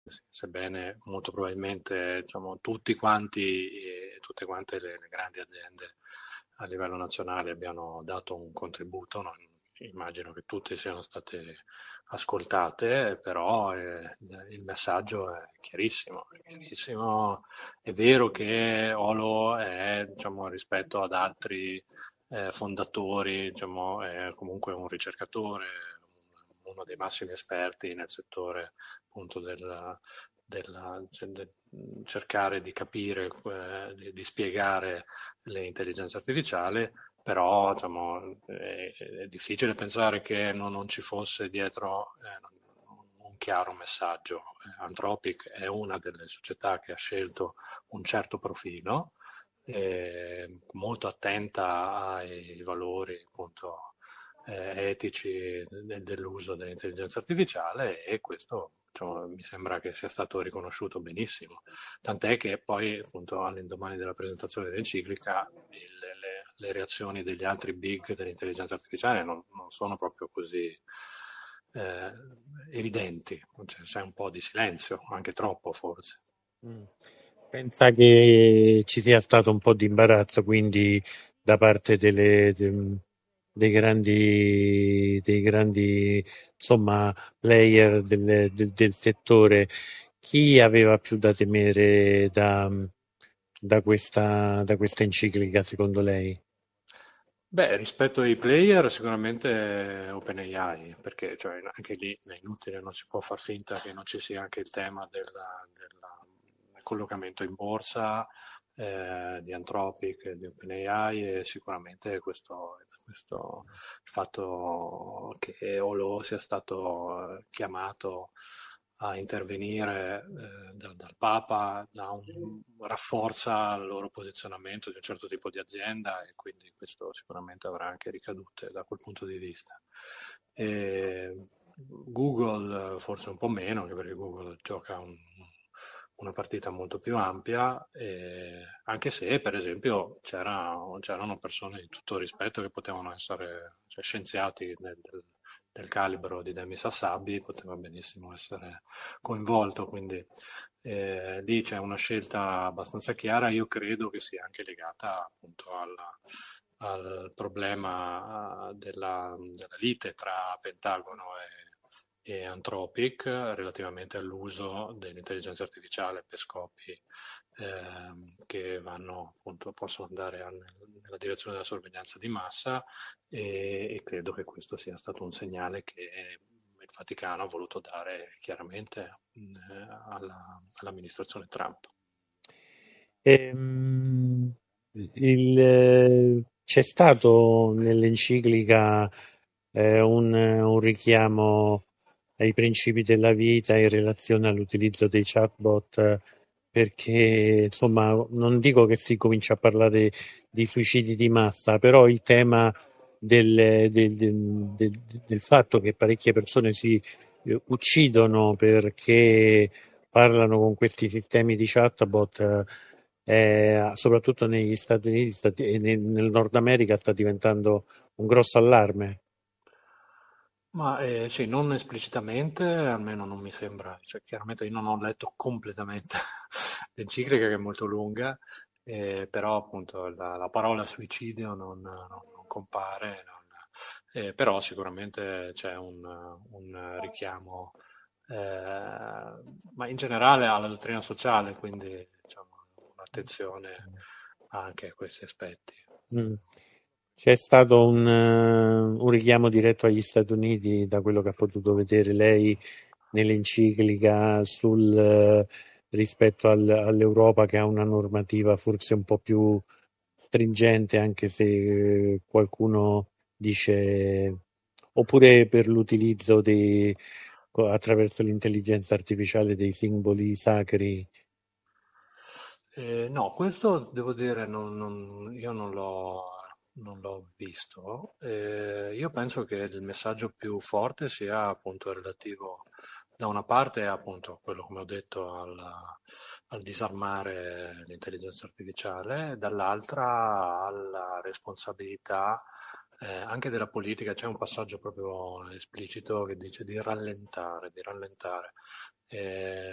sebbene molto probabilmente diciamo, tutti quanti, tutte quante le grandi aziende a livello nazionale abbiano dato un contributo, immagino che tutte siano state ascoltate, però il messaggio è chiarissimo, è chiarissimo. È vero che Olo è, diciamo, rispetto ad altri fondatori, diciamo, è comunque un ricercatore, uno dei massimi esperti nel settore appunto cioè, cercare di capire, di spiegare le intelligenze artificiali, però diciamo, è difficile pensare che non ci fosse dietro un chiaro messaggio. Anthropic è una delle società che ha scelto un certo profilo, molto attenta ai valori appunto etici dell'uso dell'intelligenza artificiale e questo diciamo, mi sembra che sia stato riconosciuto benissimo. Tant'è che poi appunto all'indomani della presentazione dell'enciclica le reazioni degli altri big dell'intelligenza artificiale non sono proprio così eh, evidenti, c'è un po' di silenzio, anche troppo forse. Mm. Pensa che ci sia stato un po' di imbarazzo, quindi da parte dei grandi, insomma, player del settore, chi aveva più da temere da questa enciclica, secondo lei? Beh, rispetto ai player sicuramente OpenAI, perché cioè, anche lì è inutile, non si può far finta che non ci sia anche il tema del collocamento in borsa di Anthropic e di OpenAI e sicuramente il fatto che Olo sia stato chiamato a intervenire dal Papa rafforza il loro posizionamento di un certo tipo di azienda e quindi questo sicuramente avrà anche ricadute da quel punto di vista. E Google forse un po' meno, anche perché Google gioca una partita molto più ampia, anche se per esempio c'erano persone di tutto rispetto che potevano essere, cioè scienziati del calibro di Demis Hassabis, poteva benissimo essere coinvolto, quindi lì c'è una scelta abbastanza chiara, io credo che sia anche legata appunto al problema della lite tra Pentagono e Anthropic relativamente all'uso dell'intelligenza artificiale per scopi che appunto, possono andare nella direzione della sorveglianza di massa e credo che questo sia stato un segnale che il Vaticano ha voluto dare chiaramente all'amministrazione Trump. Ehm, c'è stato nell'enciclica un richiamo ai principi della vita in relazione all'utilizzo dei chatbot, perché insomma non dico che si comincia a parlare di suicidi di massa, però il tema del fatto che parecchie persone si uccidono perché parlano con questi sistemi di chatbot, soprattutto negli Stati Uniti e nel Nord America sta diventando un grosso allarme. Ma sì, non esplicitamente, almeno non mi sembra, cioè, chiaramente io non ho letto completamente l'enciclica che è molto lunga, però appunto la parola suicidio non compare, però sicuramente c'è un richiamo, ma in generale alla dottrina sociale, quindi diciamo, un'attenzione anche a questi aspetti. Mm. C'è stato un richiamo diretto agli Stati Uniti, da quello che ha potuto vedere lei nell'enciclica, rispetto all'Europa che ha una normativa forse un po' più stringente, anche se qualcuno dice, oppure per l'utilizzo attraverso l'intelligenza artificiale dei simboli sacri. No, questo devo dire, io non l'ho visto. Io penso che il messaggio più forte sia appunto relativo da una parte appunto a quello, come ho detto, al disarmare l'intelligenza artificiale, dall'altra alla responsabilità anche della politica. C'è un passaggio proprio esplicito che dice di rallentare, di rallentare.